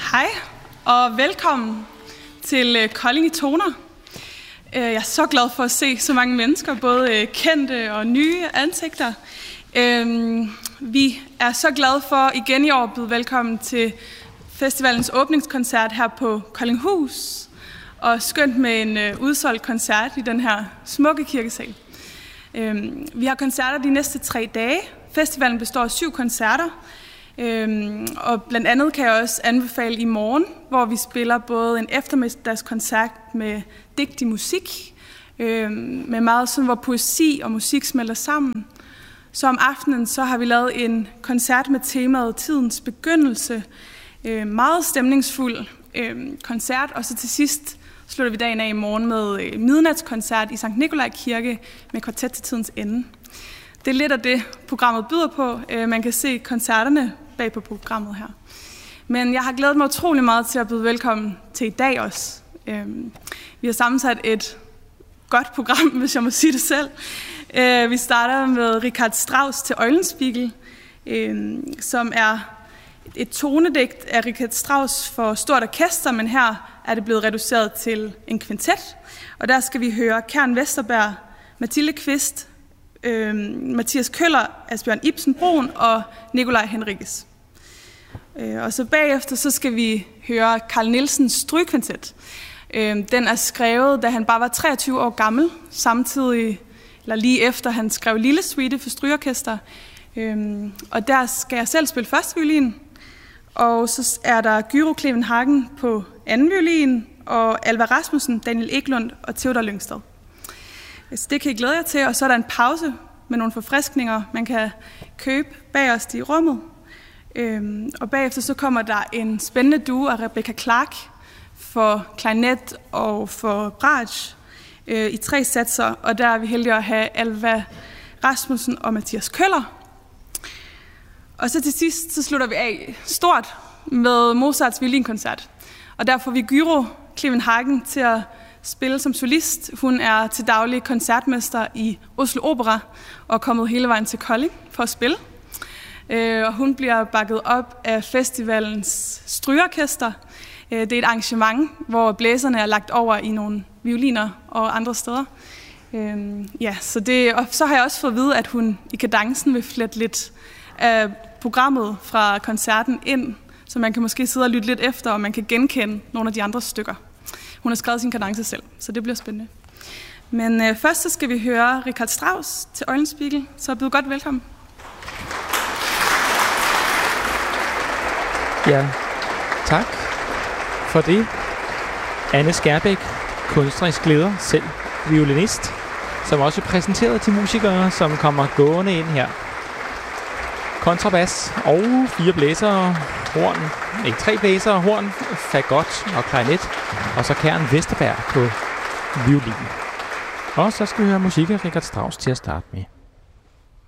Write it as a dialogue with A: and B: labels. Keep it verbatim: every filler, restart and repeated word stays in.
A: Hej og velkommen til Kolding i Toner. Jeg er så glad for at se så mange mennesker, både kendte og nye ansigter. Vi er så glade for igen i år at byde velkommen til festivalens åbningskoncert her på Koldinghus. Og skønt med en udsolgt koncert i den her smukke kirkesal. Vi har koncerter de næste tre dage. Festivalen består af syv koncerter. Øhm, og blandt andet kan jeg også anbefale i morgen, hvor vi spiller både en eftermiddagskoncert med digtig musik, øhm, med meget sådan, hvor poesi og musik smelter sammen. Så om aftenen så har vi lavet en koncert med temaet Tidens Begyndelse. Øhm, meget stemningsfuld øhm, koncert, og så til sidst slutter vi dagen af i morgen med øh, midnatskoncert i Sankt Nikolaj Kirke med kvartet til tidens ende. Det er lidt af det, programmet byder på. Man kan se koncerterne bag på programmet her. Men jeg har glædet mig utrolig meget til at byde velkommen til i dag også. Vi har sammensat et godt program, hvis jeg må sige det selv. Vi starter med Richard Strauss til Eulenspiegel, som er et tonedigt af Richard Strauss for stort orkester, men her er det blevet reduceret til en kvintet. Og der skal vi høre Karen Vesterberg, Mathilde Kvist, Øh, Mathias Køller, Asbjørn Ibsen Broen og Nikolaj Henriques. Øh, og så bagefter så skal vi høre Carl Nielsens Strygekvintet. Øh, den er skrevet, da han bare var treogtyve år gammel, samtidig eller lige efter han skrev Lille Suite for strygeorkester. Øh, og der skal jeg selv spille første violin, og så er der Gyro Klevenhagen på anden violin, og Alva Rasmussen, Daniel Eklund og Theodor Lyngsted. Så det kan I glæde jer til, og så er der en pause med nogle forfriskninger, man kan købe bagerst i rummet. Øhm, og bagefter så kommer der en spændende duo af Rebecca Clark for klarinet og for bratsch øh, i tre satser, og der er vi heldige at have Alva Rasmussen og Mathias Køller. Og så til sidst så slutter vi af stort med Mozarts violinkoncert, og der får vi Gyro Klevenhagen til at spille som solist. Hun er til daglig koncertmester i Oslo Opera og er kommet hele vejen til Kolding for at spille. Og hun bliver bakket op af festivalens strygeorkester. Det er et arrangement, hvor blæserne er lagt over i nogle violiner og andre steder. Ja, så, det, og så har jeg også fået at vide, at hun i kadencen vil flette lidt af programmet fra koncerten ind, så man kan måske sidde og lytte lidt efter, og man kan genkende nogle af de andre stykker. Hun har skrevet sin kadence selv, så det bliver spændende. Men øh, først så skal vi høre Richard Strauss til Eulenspiegel, så byd godt velkommen.
B: Ja, tak for det. Anne Skærbæk, kunstnerisk leder, selv violinist, som også er præsenteret til musikere, som kommer gående ind her. Kontrabas og fire blæsere, horn, ikke tre blæsere, horn, fagot og klarinet, og så Karen Vesterberg på violin. Og så skal vi høre musik af Richard Strauss til at starte med.